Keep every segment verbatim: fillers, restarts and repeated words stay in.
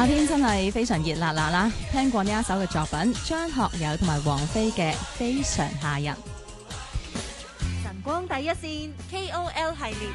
夏天真係非常熱辣辣啦！聽過呢一首嘅作品，張學友同埋王菲嘅《非常夏日》。 晨光第一線 K O L 系列，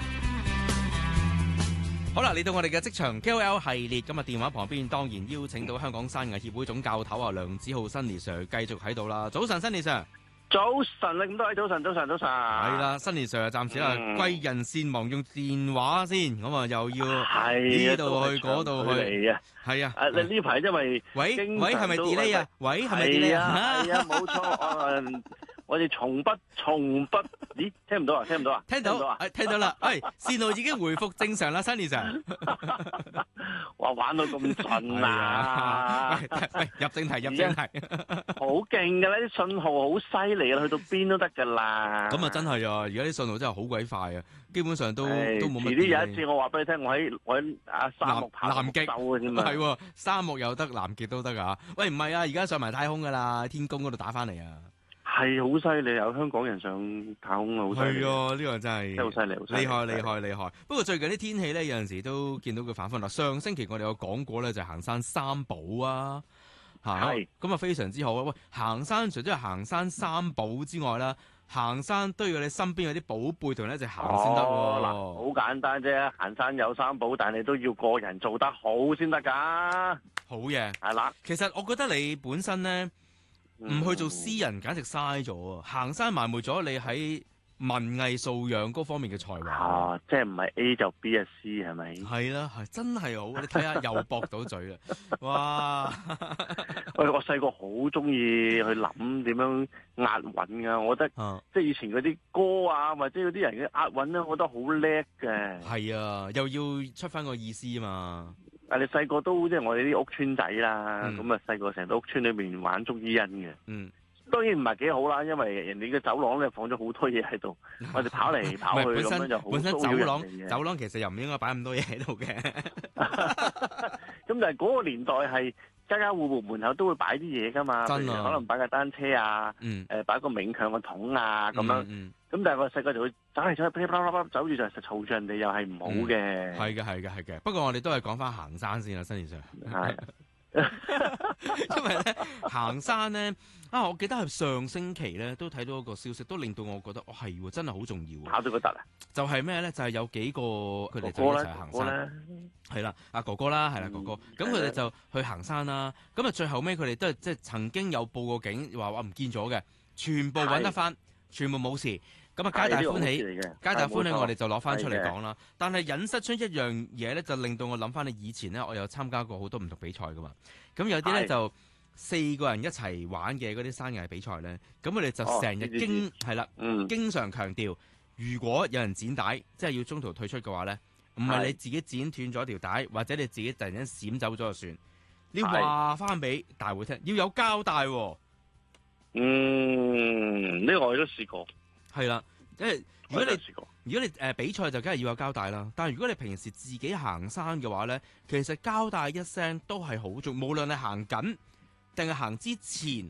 好啦，嚟到我哋嘅職場 K O L 系列，今日電話旁邊當然邀請到香港山藝協會總教頭啊梁梓浩 Sunny Sir 繼續喺度啦。早晨 Sunny Sir。 早晨，你咁多位早晨，早晨，早晨。 係啦，Sunny Sir暫時啦， 嗯貴人善忘用電話先，咁啊又要係呢度去嗰度去。 嚟啊！ 係啊。 誒，你呢排因為喂經喂，係咪常都 delay 啊？喂，係咪 delay 啊？ 係啊，冇錯。誒，我哋從不從不，咦？聽唔到啊？聽唔到啊？ 聽到啊？ 誒，聽到啦。誒，線路已經回復正常啦，Sunny Sir。 哇，玩到咁盡啊！ 喂，入正題，入正題。 好勁㗎啦！啲信號好犀利啊，去到邊都得㗎啦。 咁啊，真係啊！而家啲信號真係好鬼快啊，基本上都都冇乜。 遲啲有一次，我話俾你聽，我喺我喺啊沙漠跑南極嘅啫嘛。 係喎，沙漠又得，南極都得啊！喂，唔係啊，而家上埋太空㗎啦，天宮嗰度打翻嚟啊！ 係好犀利，有香港人上太空啊，好犀利。 係啊，呢個真係真係好犀利，好犀利， 厲害厲害厲害。不過最近啲天氣咧，有陣時都見到佢反覆啦。上星期我哋有講過咧，就係行山三寶啊，嚇係咁啊，非常之好啊！喂，行山除咗係行山三寶之外啦，行山都要你身邊有啲寶貝同你一齊行先得喎。 嗱，好簡單啫，行山有三寶，但係都要個人做得好先得㗎。 好嘢， 係啦。 其實我覺得你本身咧，唔去做詩人，簡直嘥咗啊！行山埋沒咗你喺文藝素養嗰方面嘅才華。 啊，即係唔係 A 就 B 啊 C 係咪？ 係啦，係真係好，你睇下又駁到嘴啦！哇！ 喂，我細個好中意去諗點樣押韻㗎，我覺得、 啊、 即係以前嗰啲歌啊，或者嗰啲人嘅押韻咧，我覺得好叻嘅。 係啊，又要出翻個意思啊嘛！ 啊，你細個都即係我哋啲屋村仔啦，咁啊細個成個屋村裏面玩捉伊人嘅。 嗯。 當然唔係幾好啦，因為人哋嘅走廊咧放咗好多嘢喺度，我哋跑嚟跑去咁樣就好本身騷擾人哋嘅。 走廊走廊其實又唔應該擺咁多嘢喺度嘅。 咁但係嗰個年代係家家戶戶門口都會擺啲嘢噶嘛， 真啊， 可能擺架單車啊， 嗯， 誒擺個勉強嘅桶啊咁樣。咁、 嗯嗯、但係我細個就會走嚟走去，噼里啪啦走住就實嘈住人哋，又係唔好嘅。 係嘅係嘅係嘅。不過我哋都係講翻行山先啦，Sunny Sir。 係。 因為咧行山咧啊，我記得係上星期咧都睇到一個消息，都令到我覺得哦係真係好重要。 跑到嗰笪啊！ 就係咩咧？就係、是、有幾個佢哋就一齊行山。係啦，阿哥哥啦，係啦哥哥。咁佢哋就去行山啦。咁啊最後尾佢哋都係即係曾經有報過警，話話唔見咗嘅，全部揾得翻，全部冇事。咁啊，皆大歡喜，皆大歡喜，我哋就攞翻出嚟講啦。但係引申出一樣嘢咧，就令到我諗翻你以前咧，我有參加過好多唔同比賽噶嘛。咁有啲咧就四個人一齊玩嘅嗰啲山藝比賽咧，咁我哋就成日經係啦，經常強調，如果有人剪帶，即係要中途退出嘅話咧，唔係你自己剪斷咗條帶，或者你自己突然間閃走咗就算，你話翻俾大會聽，要有交代喎。 嗯，呢個我都試過。係啦，因為如果你如果你誒、呃、比賽就梗係要有交代啦，但係如果你平時自己行山嘅話咧，其實交代一聲都係好重要，無論你行緊定係行之前